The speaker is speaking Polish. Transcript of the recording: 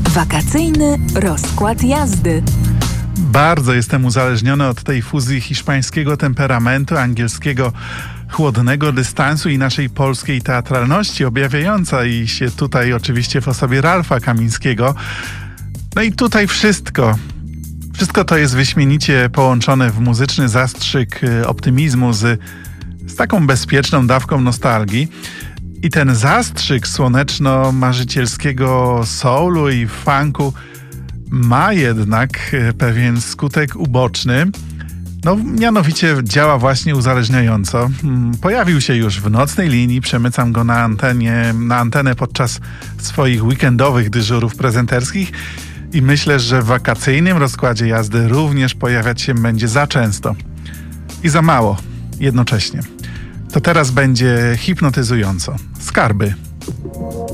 Wakacyjny rozkład jazdy. Bardzo jestem uzależniony od tej fuzji hiszpańskiego temperamentu, angielskiego chłodnego dystansu i naszej polskiej teatralności, objawiającej się tutaj oczywiście w osobie Ralfa Kamińskiego. No i tutaj wszystko to jest wyśmienicie połączone w muzyczny zastrzyk optymizmu z taką bezpieczną dawką nostalgii. I ten zastrzyk słoneczno-marzycielskiego soulu i funku ma jednak pewien skutek uboczny. No, mianowicie działa właśnie uzależniająco. Pojawił się już w nocnej linii, przemycam go na antenę podczas swoich weekendowych dyżurów prezenterskich i myślę, że w wakacyjnym rozkładzie jazdy również pojawiać się będzie za często i za mało jednocześnie. To teraz będzie hipnotyzująco. Skarby.